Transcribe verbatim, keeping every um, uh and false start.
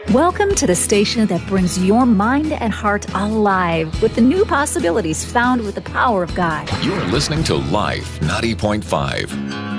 Welcome to the station that brings your mind and heart alive with the new possibilities found with the power of God. You're listening to Life ninety point five.